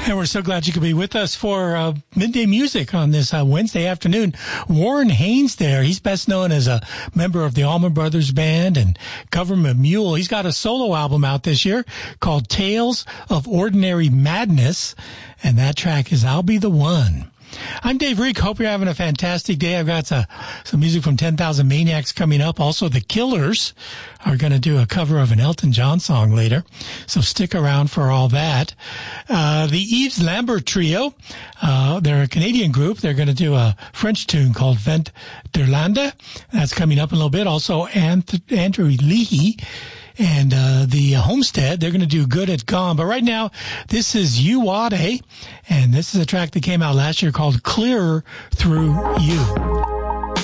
And we're so glad you could be with us for Midday Music on this Wednesday afternoon. Warren Haynes there. He's best known as a member of the Allman Brothers Band and Government Mule. He's got a solo album out this year called Tales of Ordinary Madness. And that track is I'll Be the One. I'm Dave Reek. Hope you're having a fantastic day. I've got some music from 10,000 Maniacs coming up. Also, the Killers are going to do a cover of an Elton John song later. So stick around for all that. The Yves Lambert Trio, they're a Canadian group. They're going to do a French tune called Vent d'Irlande. That's coming up in a little bit. Also, Andrew Leahy and the Homestead, they're going to do Good at Gone. But right now, this is Uwade, and this is a track that came out last year called Clearer Through You.